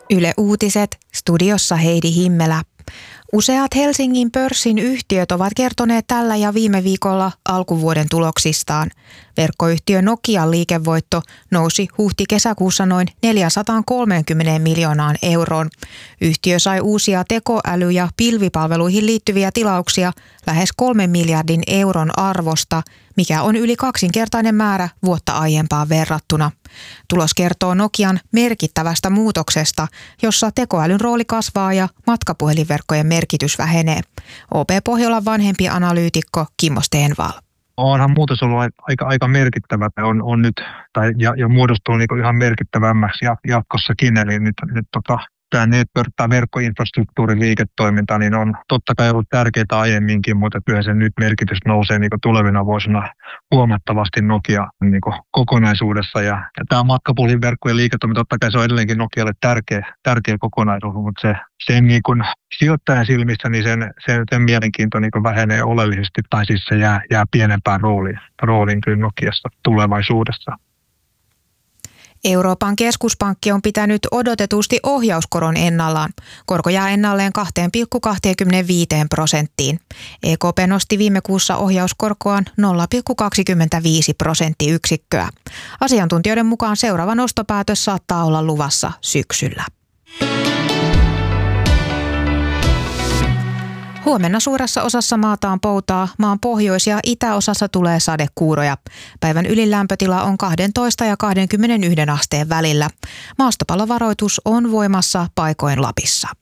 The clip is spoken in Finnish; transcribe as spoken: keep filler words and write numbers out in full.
Yle Uutiset, studiossa Heidi Himmelä. Useat Helsingin pörssin yhtiöt ovat kertoneet tällä ja viime viikolla alkuvuoden tuloksistaan. Verkkoyhtiö Nokian liikevoitto nousi huhti-kesäkuussa noin neljäsataakolmekymmentä miljoonaan euroon. Yhtiö sai uusia tekoäly- ja pilvipalveluihin liittyviä tilauksia lähes kolmen miljardin euron arvosta, mikä on yli kaksinkertainen määrä vuotta aiempaan verrattuna. Tulos kertoo Nokian merkittävästä muutoksesta, jossa tekoälyn rooli kasvaa ja matkapuhelinverkkojen merkitys vähenee. O P Pohjolan vanhempi analyytikko Kimmo Stenvall. Onhan muutos ollut aika, aika merkittävä. On, on nyt, tai, ja, ja muodostuu niin ihan merkittävämmäksi jatkossakin. Eli nyt, nyt tota, tämä network, tämä verkkoinfrastruktuurin liiketoiminta niin on totta kai ollut tärkeää aiemminkin, mutta kyllä sen nyt merkitys nousee niin tulevina vuosina huomattavasti Nokia niin kokonaisuudessa. Ja, ja tämä matkapuhelinverkkojen liiketoiminta, totta kai se on edelleenkin Nokialle tärkeä, tärkeä kokonaisuus, mutta se, sen niin kuin sijoittajan silmissä niin sen, sen, sen mielenkiinto niin vähenee oleellisesti, tai siis se jää, jää pienempään rooliin, rooliin kyllä Nokiassa tulevaisuudessa. Euroopan keskuspankki on pitänyt odotetusti ohjauskoron ennallaan. Korko jää ennalleen kaksi pilkku kaksikymmentäviisi prosenttiin. E K P nosti viime kuussa ohjauskorkoaan nolla pilkku kaksikymmentäviisi prosenttiyksikköä. Asiantuntijoiden mukaan seuraava nostopäätös saattaa olla luvassa syksyllä. Huomenna suuressa osassa maata on poutaa, maan pohjois- ja itäosassa tulee sadekuuroja. Päivän ylin lämpötila on kaksitoista ja kaksikymmentäyksi asteen välillä. Maastopallovaroitus on voimassa paikoin Lapissa.